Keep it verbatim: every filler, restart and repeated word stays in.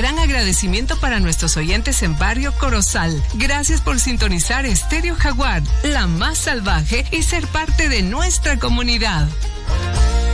gran agradecimiento para nuestros oyentes en Barrio Corozal. Gracias por sintonizar Estéreo Jaguar, la más salvaje, y ser parte de nuestra comunidad.